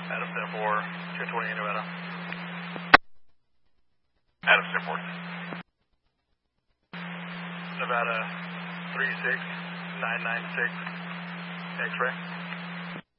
Adam 10-4, 220 Nevada. Adam 10-4. Nevada 36996, X-ray.